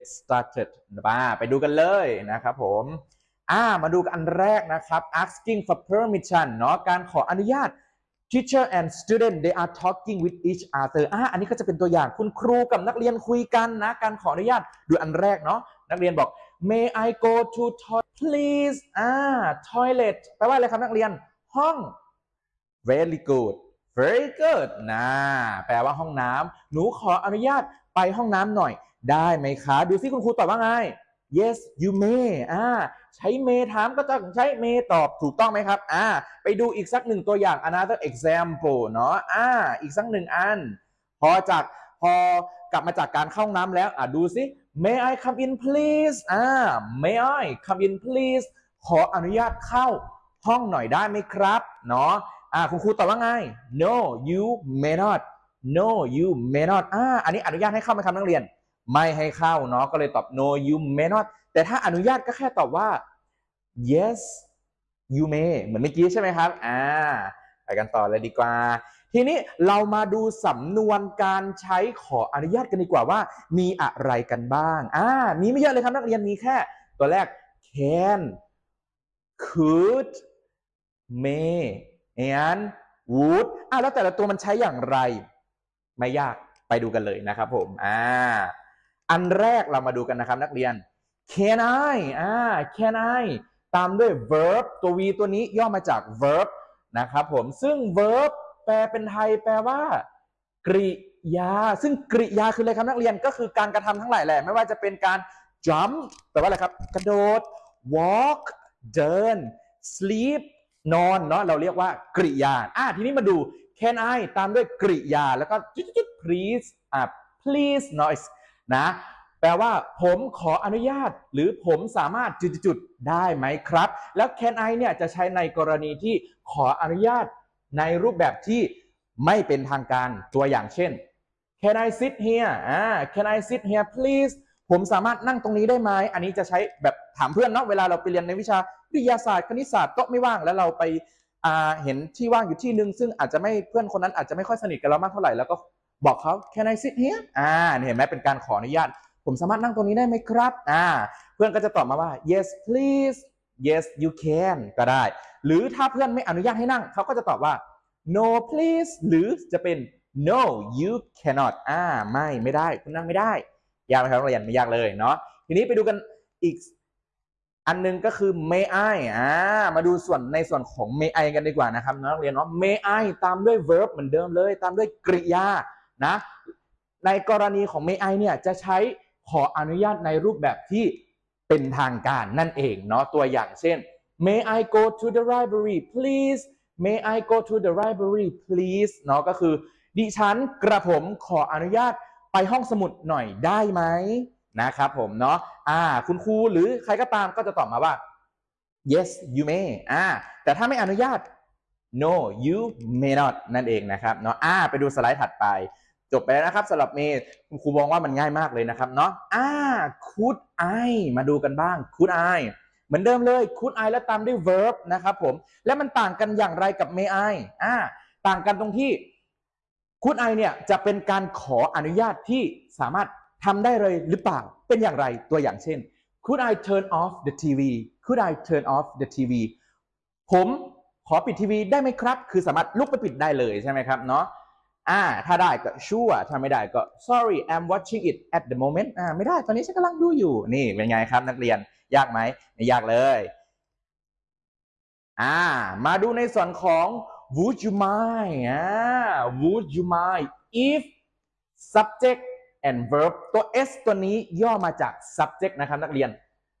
started ไปดูกันเลยนะครับผมมาดูกันอันแรกนะครับ asking for permission เนาะการขออนุญาต teacher and student they are talking with each other อันนี้ก็จะเป็นตัวอย่างคุณครูกับนักเรียนคุยกันนะการขออนุญาตดูอันแรกเนาะนักเรียนบอก may I go to toilet please toilet แปลว่าอะไรครับนักเรียนห้อง very good very good แปลว่าห้องน้ำหนูขออนุญาตไปห้องน้ำหน่อยได้ไหมคะดูซิคุณครูตอบว่าไง yes you may ใช้ may ถามก็จะใช้ may ตอบถูกต้องไหมครับไปดูอีกสักหนึ่งตัวอย่าง another example เนาะอีกสักหนึ่งอันพอกลับมาจากการเข้าห้องน้ำแล้วดูซิ may I come in please may I come in please ขออนุญาตเข้าห้องหน่อยได้ไหมครับเนาะคุณครูตอบว่าไง no you may not no you may notอันนี้อนุญาตให้เข้าไหมครับนักเรียนไม่ให้เข้าเนาะก็เลยตอบ no you may not แต่ถ้าอนุญาตก็แค่ตอบว่า yes you may เหมือนเมื่อกี้ใช่ไหมครับไปกันต่อเลยดีกว่าทีนี้เรามาดูสำนวนการใช้ขออนุญาตกันดีกว่าว่ามีอะไรกันบ้างมีไม่เยอะเลยครับนักเรียนมีแค่ตัวแรก can could may and would แล้วแต่ละตัวมันใช้อย่างไรไม่ยากไปดูกันเลยนะครับผมอันแรกเรามาดูกันนะครับนักเรียน can I can I ตามด้วย verb ตัว v ตัวนี้ย่อมาจาก verb นะครับผมซึ่ง verb แปลเป็นไทยแปลว่ากริยาซึ่งกริยาคืออะไรครับนักเรียนก็คือการกระทำทั้งหลายแหละไม่ว่าจะเป็นการ jump แปลว่าอะไรครับกระโดด walk เดิน sleep นอนเนาะเราเรียกว่ากริยาทีนี้มาดู can I ตามด้วยกริยาแล้วก็please please noise นะแปลว่าผมขออนุญาตหรือผมสามารถจุดๆได้ไหมครับแล้ว can I เนี่ยจะใช้ในกรณีที่ขออนุญาตในรูปแบบที่ไม่เป็นทางการตัวอย่างเช่น can I sit here can I sit here please ผมสามารถนั่งตรงนี้ได้ไหมอันนี้จะใช้แบบถามเพื่อนเนาะเวลาเราไปเรียนในวิชาวิทยาศาสตร์คณิตศาสตร์โต๊ะไม่ว่างแล้วเราไปเห็นที่ว่างอยู่ที่นึงซึ่งอาจจะไม่เพื่อนคนนั้นอาจจะไม่ค่อยสนิทกับเรามากเท่าไหร่แล้วก็บอกเขา can I sit here เห็นไหมเป็นการขออนุญาตผมสามารถนั่งตรงนี้ได้ไหมครับเพื่อนก็จะตอบมาว่า yes please yes you can ก็ได้หรือถ้าเพื่อนไม่อนุญาตให้นั่งเขาก็จะตอบว่า no please หรือจะเป็น no you cannot ไม่ได้คุณนั่งไม่ได้ยากไหมครับนักเรียนไม่ยากเลยเนาะทีนี้ไปดูกันอีกอันนึงก็คือ may I มาดูในส่วนของ may I กันดีกว่านะครับนักเรียนเนาะ may I ตามด้วย verb เหมือนเดิมเลยตามด้วยกริยานะในกรณีของ may I เนี่ยจะใช้ขออนุญาตในรูปแบบที่เป็นทางการนั่นเองเนาะตัวอย่างเช่น may I go to the library please may I go to the library please เนาะก็คือดิฉันกระผมขออนุญาตไปห้องสมุดหน่อยได้ไหมนะครับผมเนาะคุณครูหรือใครก็ตามก็จะตอบมาว่า yes you may แต่ถ้าไม่อนุญาต no you may not นั่นเองนะครับเนาะไปดูสไลด์ถัดไปจบไปแล้วนะครับสำหรับเมย์คุณครูมองว่ามันง่ายมากเลยนะครับเนาะcould I มาดูกันบ้าง could I เหมือนเดิมเลย could I แล้วตามด้วย verb นะครับผมแล้วมันต่างกันอย่างไรกับ may I ต่างกันตรงที่ could I เนี่ยจะเป็นการขออนุญาตที่สามารถทำได้เลยหรือเปล่าเป็นอย่างไรตัวอย่างเช่น could I turn off the TV could I turn off the TV ผมขอปิดทีวีได้ไหมครับคือสามารถลุกไปปิดได้เลยใช่ไหมครับเนาะถ้าได้ก็ sure ถ้าไม่ได้ก็ sorry I'm watching it at the moment ไม่ได้ตอนนี้ฉันกำลังดูอยู่นี่เป็นไงครับนักเรียนยากไหมไม่ยากเลยมาดูในส่วนของ would you mind would you mind if subject and verb ตัว s ตัวนี้ย่อมาจาก subject นะครับนักเรียน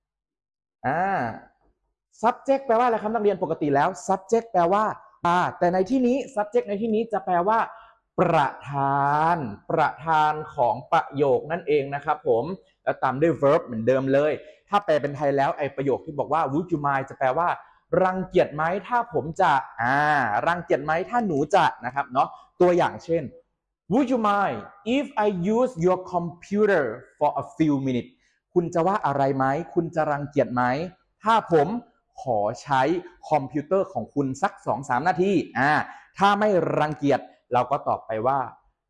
subject แปลว่าอะไรครับนักเรียนปกติแล้ว subject แปลว่าแต่ในที่นี้ subject ในที่นี้จะแปลว่าประธานของประโยคนั่นเองนะครับผมแล้วตามด้วย verb เหมือนเดิมเลยถ้าแปลเป็นไทยแล้วไอ้ประโยคที่บอกว่า would you mind จะแปลว่ารังเกียจไหมถ้าผมจะรังเกียจไหมถ้าหนูจะนะครับเนาะตัวอย่างเช่น would you mind if I use your computer for a few minutes คุณจะว่าอะไรไหมคุณจะรังเกียจไหมถ้าผมขอใช้คอมพิวเตอร์ของคุณสัก 2-3 นาทีถ้าไม่รังเกียจเราก็ตอบไปว่า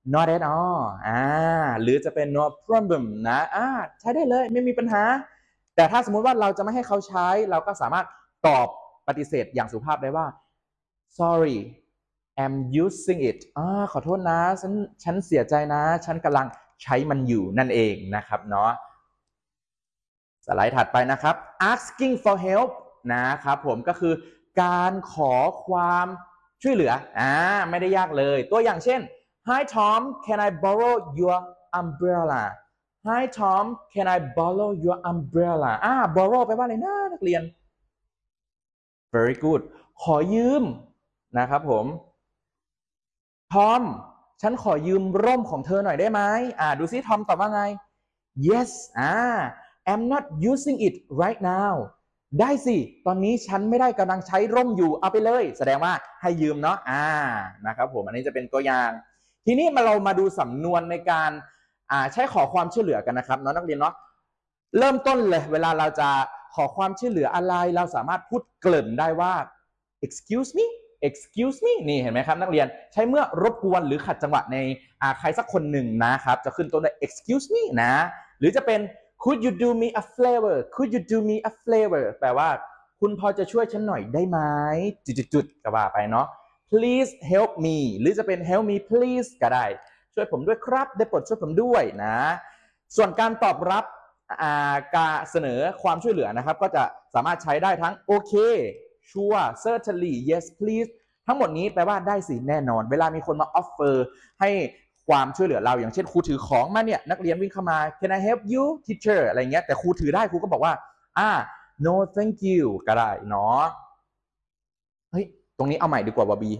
not at all หรือจะเป็น no problem นะใช้ได้เลยไม่มีปัญหาแต่ถ้าสมมุติว่าเราจะไม่ให้เขาใช้เราก็สามารถตอบปฏิเสธอย่างสุภาพได้ว่า sorry I'm using it ขอโทษนะฉันเสียใจนะฉันกำลังใช้มันอยู่นั่นเองนะครับเนาะสไลด์ถัดไปนะครับ asking for help นะครับผมก็คือการขอความช่วยเหลือไม่ได้ยากเลยตัวอย่างเช่น Hi Tom can I borrow your umbrella Hi Tom can I borrow your umbrella borrow แปลว่าอะไรนะนักเรียน very good ขอยืมนะครับผมทอมฉันขอยืมร่มของเธอหน่อยได้ไหมดูซิทอมตอบว่าไง yes I'm not using it right now ได้สิตอนนี้ฉันไม่ได้กำลังใช้ร่มอยู่เอาไปเลยแสดงว่าให้ยืมเนาะนะครับผมอันนี้จะเป็นตัวอย่างทีนี้เรามาดูสำนวนในการใช้ขอความช่วยเหลือกันนะครับน้องนักเรียนเนาะเริ่มต้นเลยเวลาเราจะขอความช่วยเหลืออะไรเราสามารถพูดเกริ่นได้ว่า excuse me นี่เห็นไหมครับนักเรียนใช้เมื่อรบกวนหรือขัดจังหวะในใครสักคนหนึ่งนะครับจะขึ้นต้นด้วย excuse me นะหรือจะเป็น could you do me a favor could you do me a favor แปลว่าคุณพอจะช่วยฉันหน่อยได้ไหมจุดๆก็ว่าไปเนาะ please help me หรือจะเป็น help me please ก็ได้ช่วยผมด้วยครับได้โปรดช่วยผมด้วยนะส่วนการตอบรับการเสนอความช่วยเหลือนะครับก็จะสามารถใช้ได้ทั้งโอเคsure certainly yes please ทั้งหมดนี้แปลว่าได้สิแน่นอนเวลามีคนมา offer ให้ความช่วยเหลือเราอย่างเช่นครูถือของมาเนี่ยนักเรียนวิ่งเข้ามา can I help you teacher อะไรเงี้ยแต่ครูถือได้ครูก็บอกว่าno thank you ก็ได้เนาะเฮ้ยตรงนี้เอาใหม่ดีกว่าบอบบี้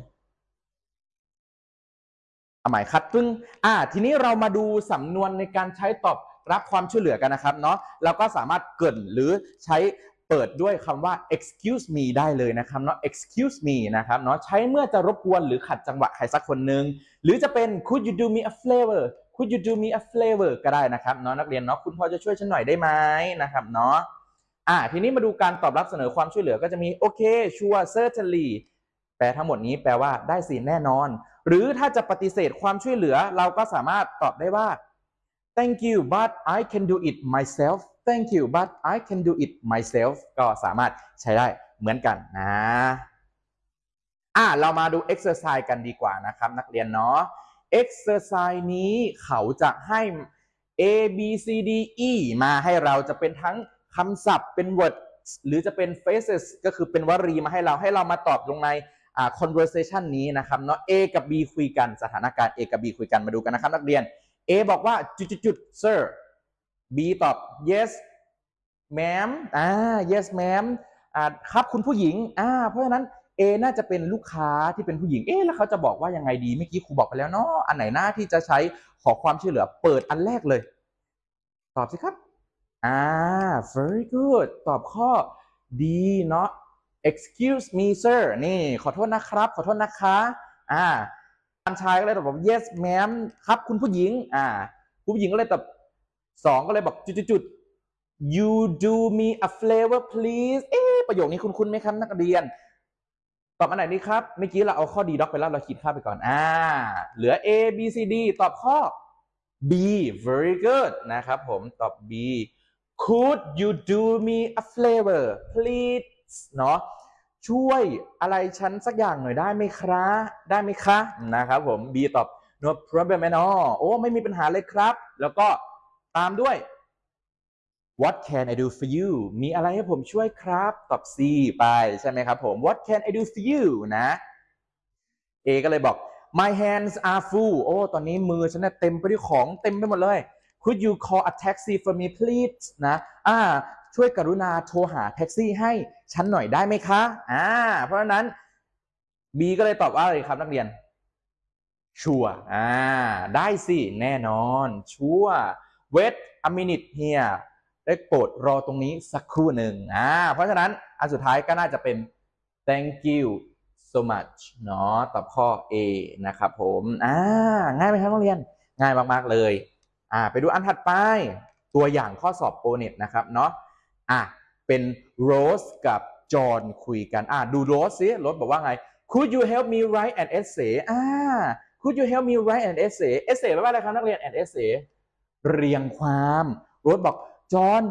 เอาใหม่คัดปึ้งทีนี้เรามาดูสำนวนในการใช้ตอบรับความช่วยเหลือกันนะครับเนาะเราก็สามารถเกริ่นหรือใช้เปิดด้วยคำว่า excuse me ได้เลยนะครับเนาะ excuse me นะครับเนาะใช้เมื่อจะรบกวนหรือขัดจังหวะใครสักคนหนึ่งหรือจะเป็น could you do me a favor could you do me a favor ก็ได้นะครับเนาะนักเรียนเนาะคุณพอจะช่วยฉันหน่อยได้ไหมนะครับเนาะทีนี้มาดูการตอบรับเสนอความช่วยเหลือก็จะมีโอเค sure certainly แปลทั้งหมดนี้แปลว่าได้สิแน่นอนหรือถ้าจะปฏิเสธความช่วยเหลือเราก็สามารถตอบได้ว่า thank you but I can do it myself thank you but I can do it myself ก็สามารถใช้ได้เหมือนกันนะเรามาดู exercise กันดีกว่านะครับนักเรียนเนาะ exercise นี้เขาจะให้ A B C D E มาให้เราจะเป็นทั้งคำศัพท์เป็น word หรือจะเป็น phrases ก็คือเป็นวลีมาให้เรามาตอบลงในconversation นี้นะครับเนาะ A กับ B คุยกันสถานการณ์ A กับ B คุยกันมาดูกันนะครับนักเรียน A บอกว่าจุด sir B ตอบ yes ma'am yes ma'am ครับคุณผู้หญิงเพราะฉะนั้น A น่าจะเป็นลูกค้าที่เป็นผู้หญิงแล้วเขาจะบอกว่ายังไงดีเมื่อกี้ครูบอกไปแล้วเนาะอันไหนหน้าที่จะใช้ขอความช่วยเหลือเปิดอันแรกเลยตอบสิครับvery good ตอบข้อ D เนาะ excuse me sir นี่ขอโทษนะครับขอโทษนะคะการชายก็เลยตอบ yes ma'am ครับคุณผู้หญิงผู้หญิงก็เลยตอบ2ก็เลยบอกจุด you do me a favor please ประโยคนี้คุ้นๆไหมครับนักเรียนตอบอันไหนดีครับเมื่อกี้เราเอาข้อ D doc ไปแล้วเราคิดค่าไปก่อนเหลือ A B C D ตอบข้อ B very good นะครับผมตอบ B could you do me a favor please เนาะช่วยอะไรฉันสักอย่างหน่อยได้ไหมคะนะครับผม B ตอบ no problem at all ไม่มีปัญหาเลยครับแล้วก็ตามด้วย What can I do for you มีอะไรให้ผมช่วยครับตอบ C ไปใช่ไหมครับผม What can I do for you นะ A ก็เลยบอก My hands are full ตอนนี้มือฉันเต็มไปด้วยของเต็มไปหมดเลย Could you call a taxi for me please นะช่วยกรุณาโทรหาแท็กซี่ให้ฉันหน่อยได้ไหมคะเพราะฉะนั้น B ก็เลยตอบว่าอะไรครับนักเรียนชัวร์ได้สิแน่นอนชัวร์ Wait a minute here ได้โปรดรอตรงนี้สักครู่หนึ่งเพราะฉะนั้นอันสุดท้ายก็น่าจะเป็น thank you so much เนาะตอบข้อ A นะครับผมง่ายไหมครับนักเรียนง่ายมากๆเลยไปดูอันถัดไปตัวอย่างข้อสอบโอเน็ตนะครับเนาะเป็นโรสกับจอห์นคุยกันดูโรสสิโรสบอกว่าไง Could you help me write an essay could you help me write an essay essay แปลว่าอะไรครับนักเรียน an essay เรียงความโรสบอกจอห์น